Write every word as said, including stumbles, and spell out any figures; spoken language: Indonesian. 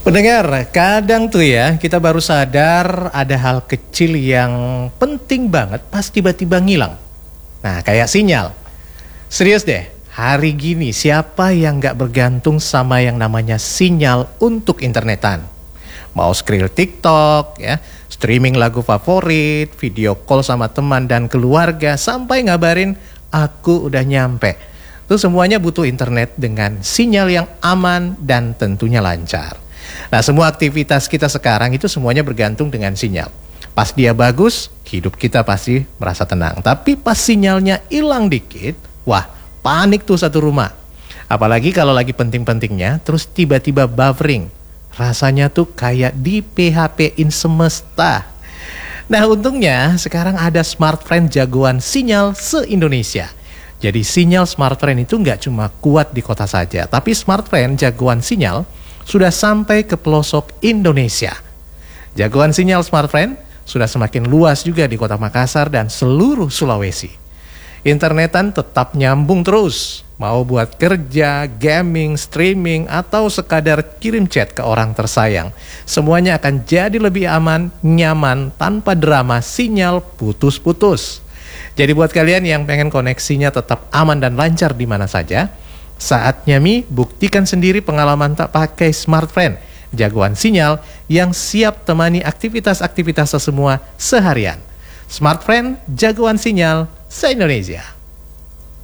Pendengar, kadang tuh ya kita baru sadar ada hal kecil yang penting banget pas tiba-tiba ngilang. Nah, kayak sinyal. Serius deh, hari gini siapa yang gak bergantung sama yang namanya sinyal untuk internetan? Mau scroll TikTok, ya, streaming lagu favorit, video call sama teman dan keluarga, sampai ngabarin aku udah nyampe. Itu semuanya butuh internet dengan sinyal yang aman dan tentunya lancar. Nah, semua aktivitas kita sekarang itu semuanya bergantung dengan sinyal. Pas dia bagus, hidup kita pasti merasa tenang. Tapi pas sinyalnya hilang dikit, wah, panik tuh satu rumah. Apalagi kalau lagi penting-pentingnya, terus tiba-tiba buffering. Rasanya tuh kayak di P H P-in semesta. Nah, untungnya sekarang ada smartfren jagoan sinyal se-Indonesia. Jadi sinyal smartfren itu nggak cuma kuat di kota saja, tapi smartfren jagoan sinyal sudah sampai ke pelosok Indonesia. Jagoan sinyal smartfren sudah semakin luas juga di kota Makassar dan seluruh Sulawesi. Internetan tetap nyambung terus, mau buat kerja, gaming, streaming, atau sekadar kirim chat ke orang tersayang. Semuanya akan jadi lebih aman, nyaman, tanpa drama sinyal putus-putus. Jadi buat kalian yang pengen koneksinya tetap aman dan lancar di mana saja, saatnya Mi buktikan sendiri pengalaman tak pakai smartfren, jagoan sinyal yang siap temani aktivitas-aktivitas semua seharian. Smartfren, jagoan sinyal se-Indonesia.